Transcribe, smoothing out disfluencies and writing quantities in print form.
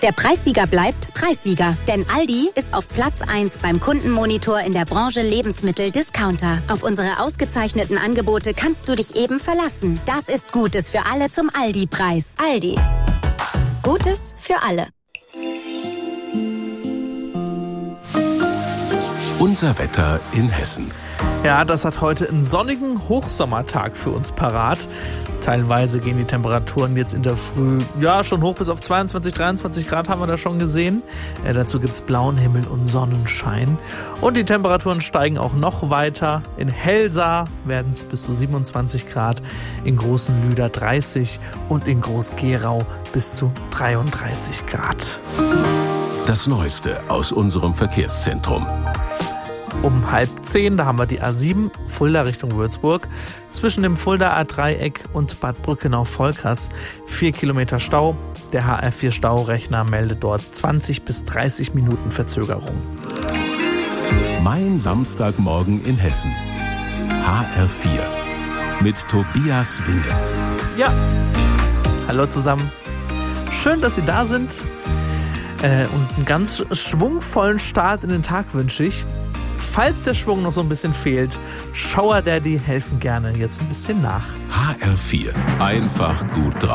Der Preissieger bleibt Preissieger. Denn Aldi ist auf Platz 1 beim Kundenmonitor in der Branche Lebensmittel-Discounter. Auf unsere ausgezeichneten Angebote kannst du dich eben verlassen. Das ist Gutes für alle zum Aldi-Preis. Aldi. Gutes für alle. Unser Wetter in Hessen. Ja, das hat heute einen sonnigen Hochsommertag für uns parat. Teilweise gehen die Temperaturen jetzt in der Früh schon hoch bis auf 22, 23 Grad haben wir da schon gesehen. Dazu gibt es blauen Himmel und Sonnenschein. Und die Temperaturen steigen auch noch weiter. In Helsa werden es bis zu 27 Grad, in Großenlüder 30 und in Groß-Gerau bis zu 33 Grad. Das Neueste aus unserem Verkehrszentrum. Um 9:30, da haben wir die A7, Fulda Richtung Würzburg. Zwischen dem Fuldaer Dreieck und Bad Brückenau-Volkers 4 Kilometer Stau. Der HR4-Staurechner meldet dort 20 bis 30 Minuten Verzögerung. Mein Samstagmorgen in Hessen. HR4 mit Tobias Winge. Ja, hallo zusammen. Schön, dass Sie da sind. Und einen ganz schwungvollen Start in den Tag wünsche ich. Falls der Schwung noch so ein bisschen fehlt, Shower Daddy helfen gerne jetzt ein bisschen nach. HR4, einfach gut drauf.